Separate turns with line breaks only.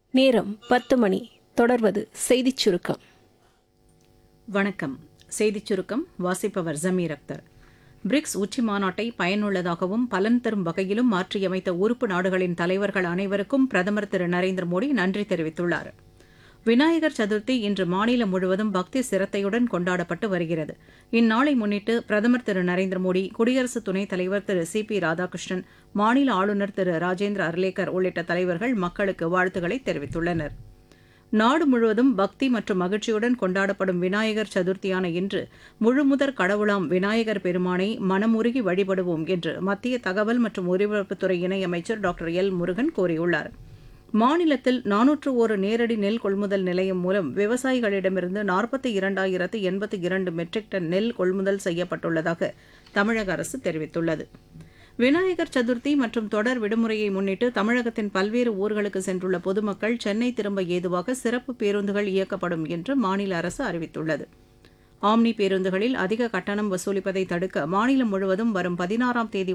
நேரம் 10 மணி. தொடர்வது செய்திச் சுருக்கம்.
வணக்கம். செய்திச் சுருக்கம் வாசிப்பவர் ஜமீர் அக்தர். பிரிக்ஸ் உச்சி மாநாட்டை பயனுள்ளதாகவும் பலன் தரும் வகையிலும் மாற்றியமைத்த உறுப்பு நாடுகளின் தலைவர்கள் அனைவருக்கும் பிரதமர் திரு நரேந்திர மோடி நன்றி தெரிவித்துள்ளார். விநாயகர் சதுர்த்தி இன்று மாநிலம் முழுவதும் பக்தி சிரத்தையுடன் கொண்டாடப்பட்டு வருகிறது. இந்நாளை முன்னிட்டு பிரதமர் திரு நரேந்திர மோடி, குடியரசு துணைத் தலைவர் திரு சி.பி. ராதாகிருஷ்ணன், மாநில ஆளுநர் திரு ராஜேந்திர அர்லேக்கர் உள்ளிட்ட தலைவர்கள் மக்களுக்கு வாழ்த்துக்களை தெரிவித்துள்ளனர். நாடு முழுவதும் பக்தி மற்றும் மகிழ்ச்சியுடன் கொண்டாடப்படும் விநாயகர் சதுர்த்தியான இன்று முழுமுதற் கடவுளாம் விநாயகர் பெருமானை மனமுருகி வழிபடுவோம் என்று மத்திய தகவல் மற்றும் ஒலிபரப்புத்துறை இணையமைச்சர் டாக்டர் எல். முருகன் கூறியுள்ளார். மாநிலத்தில் 401 நேரடி நெல் கொள்முதல் நிலையம் மூலம் விவசாயிகளிடமிருந்து 42,082 மெட்ரிக் டன் நெல் கொள்முதல் செய்யப்பட்டுள்ளதாக தமிழக அரசு தெரிவித்துள்ளது. விநாயகர் சதுர்த்தி மற்றும் தொடர் விடுமுறையை முன்னிட்டு தமிழகத்தின் பல்வேறு ஊர்களுக்கு சென்றுள்ள பொதுமக்கள் சென்னை திரும்ப ஏதுவாக சிறப்பு பேருந்துகள் இயக்கப்படும் என்று மாநில அரசு அறிவித்துள்ளது. ஆம்னி பேருந்துகளில் அதிக கட்டணம் வசூலிப்பதை தடுக்க மாநிலம் முழுவதும் வரும் 16ஆம் தேதி